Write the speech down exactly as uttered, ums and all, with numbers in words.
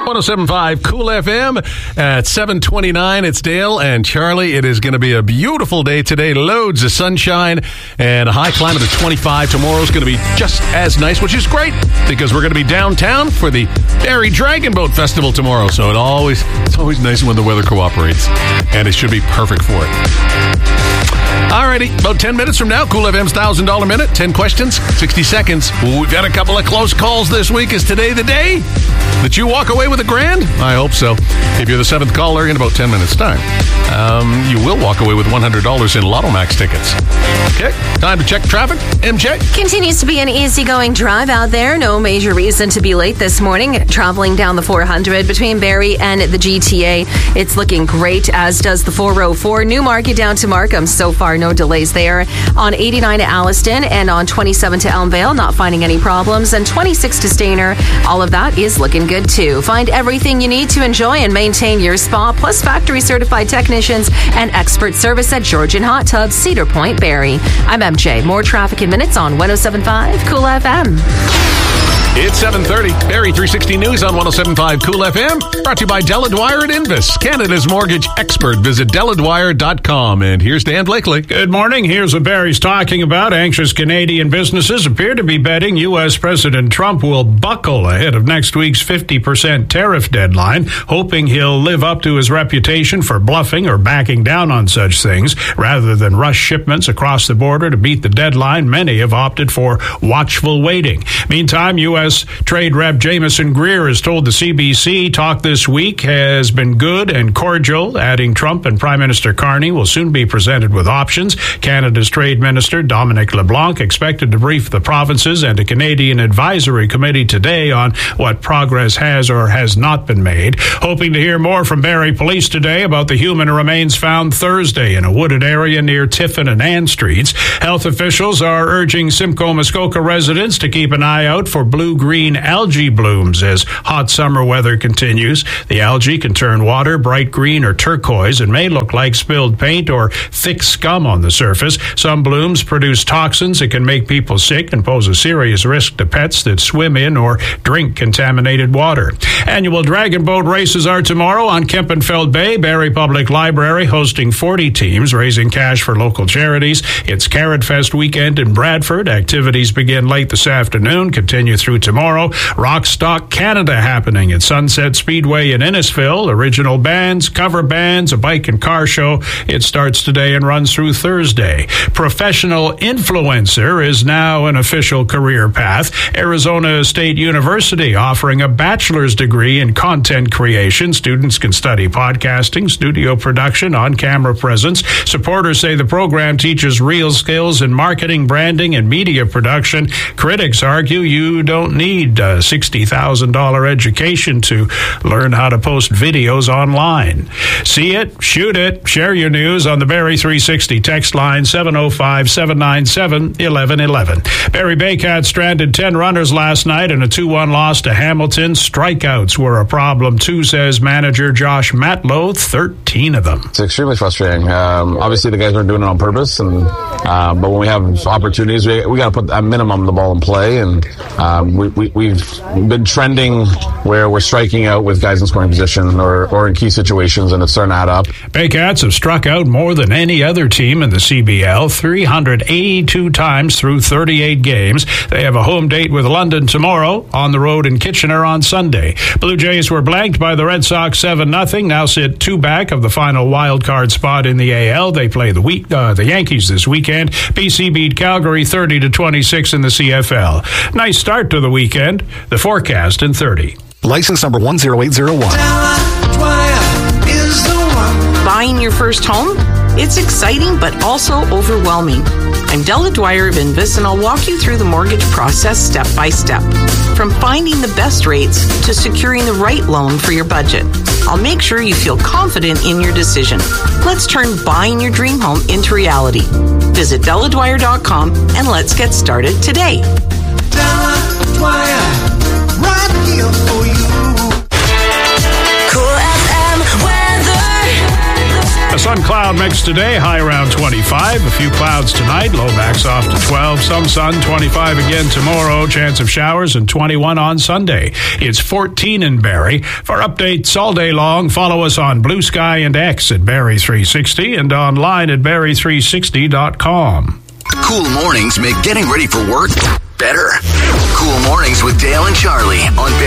one oh seven point five Cool F M at seven twenty-nine. It's Dale and Charlie. It is going to be a beautiful day today. Loads of sunshine and a high climate of twenty-five. Tomorrow's going to be just as nice, which is great because we're going to be downtown for the Barrie Dragon Boat Festival tomorrow. So it always it's always nice when the weather cooperates, and it should be perfect for it. Alrighty, about ten minutes from now, Cool F M's one thousand dollars Minute. ten questions, sixty seconds. We've got a couple of close calls this week. Is today the day that you walk away with a grand? I hope so. If you're the seventh caller in about ten minutes' time, um, you will walk away with one hundred dollars in Lotto Max tickets. Okay, time to check traffic. M J? Continues to be an easygoing drive out there. No major reason to be late this morning. Traveling down the four hundred between Barrie and the G T A. It's looking great, as does the four oh four. Newmarket down to Markham. So far, no delays there. On eighty-nine to Alliston and on twenty-seven to Elmvale, not finding any problems. And twenty-six to Stayner, all of that is looking good too. Find everything you need to enjoy and maintain your spa, plus factory certified technicians and expert service at Georgian Hot Tubs, Cedar Point, Barrie. I'm M J. More traffic in minutes on one oh seven point five Cool F M. It's seven thirty. Barrie three sixty News on one oh seven point five Cool F M. Brought to you by Della Dwyer at Invis, Canada's mortgage expert. Visit della dwyer dot com. And here's Dan Blakely. Good morning. Here's what Barrie's talking about. Anxious Canadian businesses appear to be betting U S President Trump will buckle ahead of next week's fifty percent tariff deadline, hoping he'll live up to his reputation for bluffing or backing down on such things. Rather than rush shipments across the border to beat the deadline, many have opted for watchful waiting. Meantime, U S Trade Rep Jameson Greer has told the C B C talk this week has been good and cordial, adding Trump and Prime Minister Carney will soon be presented with options. Canada's Trade Minister Dominic LeBlanc expected to brief the provinces and a Canadian advisory committee today on what progress has or has not been made. Hoping to hear more from Barrie Police today about the human remains found Thursday in a wooded area near Tiffin and Ann Streets. Health officials are urging Simcoe Muskoka residents to keep an eye out for blue-green algae blooms as hot summer weather continues. The algae can turn water bright green or turquoise and may look like spilled paint or thick scum on the surface. Some blooms produce toxins that can make people sick and pose a serious risk to pets that swim in or drink contaminated water. Annual dragon boat races are tomorrow on Kempenfeld Bay. Barrie Public Library hosting forty teams, raising cash for local charities. It's Carrot Fest weekend in Bradford. Activities begin late this afternoon, continue through tomorrow. Rockstock Canada happening at Sunset Speedway in Innisfil. Original bands, cover bands, a bike and car show. It starts today and runs through Thursday. Professional influencer is now an official career path. Arizona State University offering a bachelor's degree in content creation. Students can study podcasting, studio production, on-camera presence. Supporters say the program teaches real skills in marketing, branding, and media production. Critics argue you don't need a sixty thousand dollars education to learn how to post videos online. See it, shoot it, share your news on the Barrie three sixty text line seven oh five, seven nine seven, one one one one. Barrie Baycats stranded ten runners last night in a two one loss to Hamilton. Strikeouts were a problem too, says manager Josh Matlow, thirteen of them. It's extremely frustrating. Um, obviously, the guys aren't doing it on purpose, and uh, but when we have opportunities, we, we got to put at minimum the ball in play, and um, we, we, we've been trending where we're striking out with guys in scoring position or, or in key situations, and it's starting to add up. Baycats have struck out more than any other team in the C B L, three hundred eighty-two times through thirty-eight games. They have a home date with London tomorrow, on the road in Kitchener on Sunday. Blue Jays were blanked by the Red Sox seven nothing, now sit two back of the final wild card spot in the A L. They play the week, uh, the Yankees this weekend. B C beat Calgary thirty to twenty-six in the C F L. Nice start to the weekend. The forecast in thirty. License number one zero eight zero one. Buying your first home? It's exciting, but also overwhelming. I'm Della Dwyer of Invis, and I'll walk you through the mortgage process step by step. From finding the best rates to securing the right loan for your budget. I'll make sure you feel confident in your decision. Let's turn buying your dream home into reality. Visit della dwyer dot com and let's get started today. Della Dwyer, right here for you. A sun cloud cloud mix today, high around twenty-five. A few clouds tonight, low backs off to twelve. Some sun, twenty-five again tomorrow. Chance of showers, and twenty-one on Sunday. It's fourteen in Barrie. For updates all day long, follow us on Blue Sky and X at Barrie three sixty and online at barrie three sixty dot com. Cool mornings make getting ready for work better. Cool mornings with Dale and Charlie on Barrie.